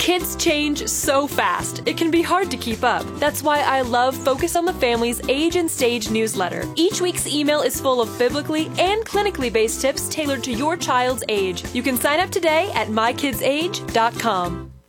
Kids change so fast, it can be hard to keep up. That's why I love Focus on the Family's Age and Stage newsletter. Each week's email is full of biblically and clinically based tips tailored to your child's age. You can sign up today at mykidsage.com.